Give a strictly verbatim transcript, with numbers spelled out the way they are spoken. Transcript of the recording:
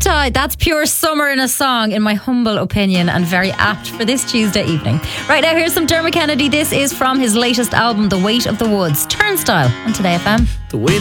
Riptide, that's pure summer in a song, in my humble opinion, and very apt for this Tuesday evening. Right now, here's some Dermot Kennedy. This is from his latest album, The Weight of the Woods. Turnstile on Today F M. The weight